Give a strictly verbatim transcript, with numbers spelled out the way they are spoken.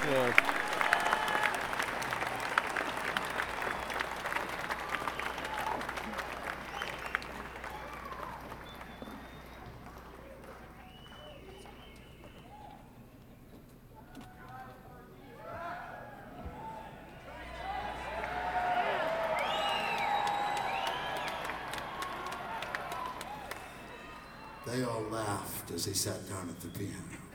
Yeah. They all laughed as he sat down at the piano.